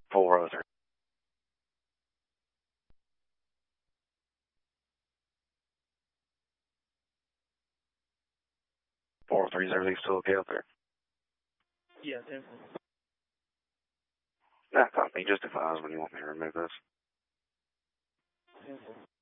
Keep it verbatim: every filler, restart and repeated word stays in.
four oh three. four oh three, is everything still okay out there? Yeah, definitely. Nah, copy. Just advise when you want me to remove this. Definitely.